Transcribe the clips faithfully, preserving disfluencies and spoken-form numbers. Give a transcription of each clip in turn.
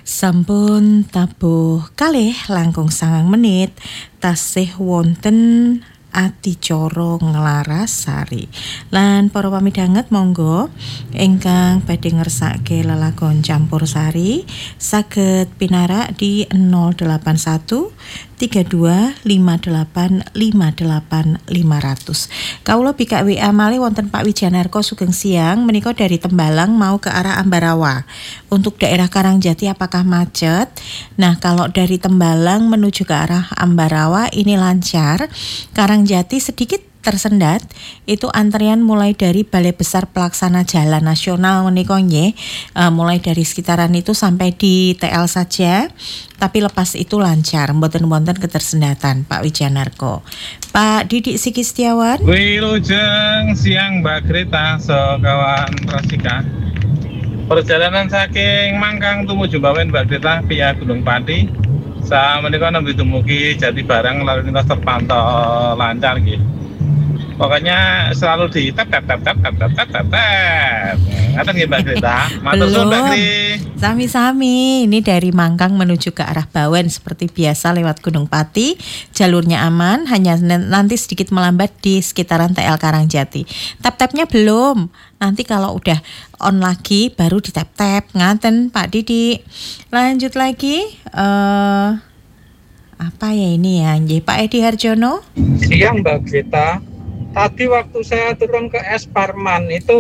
Sampun tabuh kalih langkung sangang menit tasih wonten adicara Nglarasari. Lan para pamidhanget monggo ingkang badhe ngersake lelagon campursari saged pinarak di nol delapan satu tiga dua lima delapan lima delapan lima nol nol. Kawula bikak W A malih wonten Pak Wijanarko Sugeng Siang menika dari Tembalang mau ke arah Ambarawa. Untuk daerah Karangjati apakah macet? Nah, kalau dari Tembalang menuju ke arah Ambarawa ini lancar. Karangjati sedikit tersendat, itu antrian mulai dari Balai Besar Pelaksana Jalan Nasional menika nggih, uh, mulai dari sekitaran itu sampai di T L saja, tapi lepas itu lancar, mboten wonten ketersendatan Pak Wijanarko. Pak Didik Siki Setiawan. Wilujeng siang Mbak Greta sekawan Rasika. Perjalanan saking Mangkang tumuju Bawen Mbak Greta via Gunung Pati. Sa menika nembe dumugi Jati Barang lalu lintas terpantau lancar nggih. Pokoknya selalu di tap tap tap tap tap tap tap tap tap. Ngaten nggih Mbak Greta. Matur suwun Mbak Gri. Sami-sami. Ini dari Mangkang menuju ke arah Bawen seperti biasa lewat Gunung Pati. Jalurnya aman, hanya nanti sedikit melambat di sekitaran T L Karangjati. Tap-tapnya belum. Nanti kalau udah on lagi baru di tap-tap. Ngaten Pak Didi. Lanjut lagi uh, apa ya ini ya? Nggih Pak Edi Harjono. Siang Mbak Greta. Tadi waktu saya turun ke Es Parman itu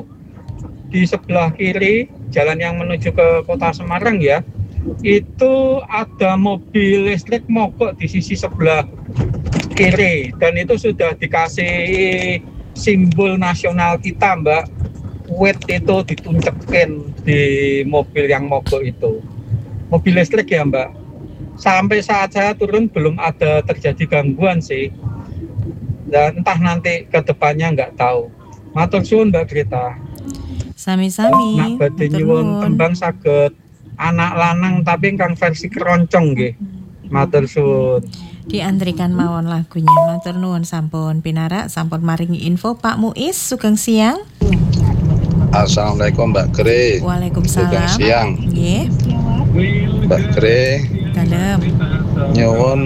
di sebelah kiri jalan yang menuju ke Kota Semarang ya, itu ada mobil listrik mogok di sisi sebelah kiri dan itu sudah dikasih simbol nasional kita Mbak. W E T itu dituncekin di mobil yang mogok itu. Mobil listrik ya Mbak. Sampai saat saya turun belum ada terjadi gangguan sih. Dan entah nanti ke depannya nggak tahu. Matur suwun Mbak Greta. Sami-sami. Nak badhe nyuwun tembang saged anak lanang tapi ingkang versi keroncong nggih. Matur suwun. Diantrikan mawon lagunya. Matur nuwun sampun pinarak, sampun maringi info Pak Muiz Sugeng Siang. Assalamualaikum Mbak Gre. Waalaikumsalam. Sugeng siang. Nggih. Mbak Gre. Dalem. Nyuwun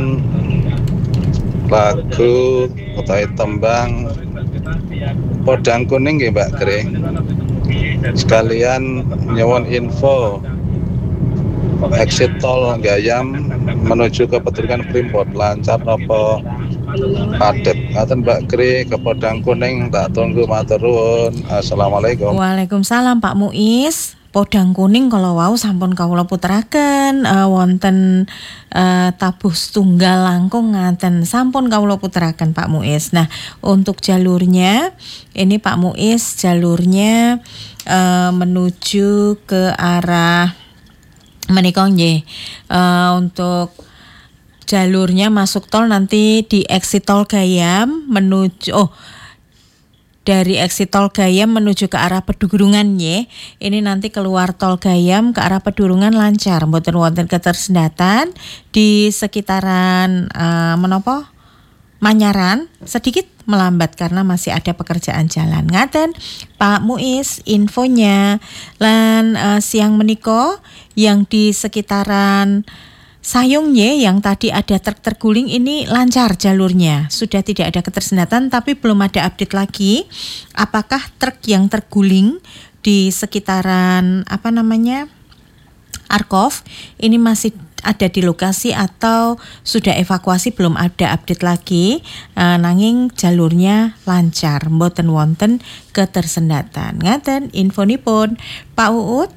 lagu utawi tembang Podang Kuning nggih Mbak Gre. Sekalian nyuwun info exit tol Gayam menuju ke Peturukan Primport lancar apa padet. Ngaten Mbak Gre ke Podang Kuning tak tunggu matur nuwun. Assalamualaikum. Waalaikumsalam Pak Muiz. Podang Kuning kalau wau sampun kawula puteraken uh, wonten uh, tabuh setunggal langkung ngaten sampun kawula puteraken Pak Muiz. Nah, untuk jalurnya ini Pak Muiz jalurnya uh, menuju ke arah menika nggih. Uh, untuk jalurnya masuk tol nanti di exit tol Gayam menuju oh dari exit tol Gayam menuju ke arah Pedurungan nggih. Ini nanti keluar tol Gayam ke arah Pedurungan lancar, mboten wonten ketersendatan di sekitaran uh, menapa? Manyaran sedikit melambat karena masih ada pekerjaan jalan. Ngaten Pak Muiz infonya. Lan uh, siang menika yang di sekitaran Sayung ye yang tadi ada truk terguling ini lancar jalurnya. Sudah tidak ada ketersendatan tapi belum ada update lagi. Apakah truk yang terguling di sekitaran apa namanya? Arkov ini masih ada di lokasi atau sudah evakuasi belum ada update lagi. Uh, nanging jalurnya lancar, mboten wonten ketersendatan. Ngaten infonipun Pak Uut.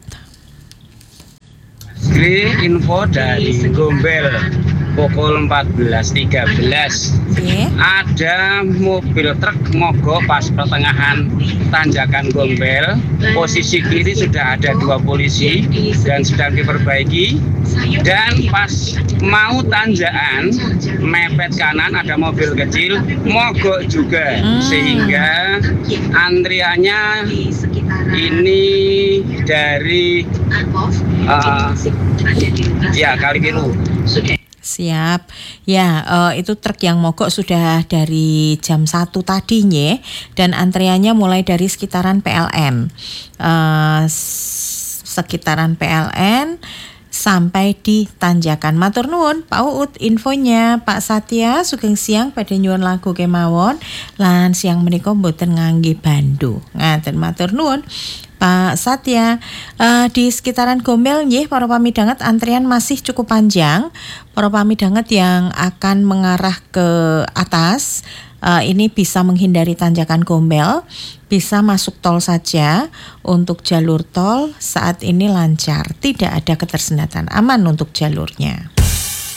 Gri info dari Gombel pukul empat belas tiga belas yeah. Ada mobil truk mogok pas pertengahan tanjakan Gombel. Posisi kiri sudah ada dua polisi dan sedang diperbaiki. Dan pas mau tanjakan mepet kanan ada mobil kecil mogok juga hmm. Sehingga antriannya ini dari uh, ya Kalipiru. Siap. Ya, uh, itu truk yang mogok sudah dari jam satu tadi nye, dan antriannya mulai dari sekitaran P L N. Uh, sekitaran P L N sampai di tanjakan. Matur nuwun Pak Uut infonya. Pak Satya sugeng siang pada nyuwun lagu kemawon lan siang menika mboten ngangge bandu. Ngaten matur nuwun Pak Satya. Uh, di sekitaran Gombel nggih para pamidanget antrian masih cukup panjang. Para pamidanget yang akan mengarah ke atas uh, ini bisa menghindari tanjakan Gombel, bisa masuk tol saja. Untuk jalur tol saat ini lancar, tidak ada ketersendatan, aman untuk jalurnya.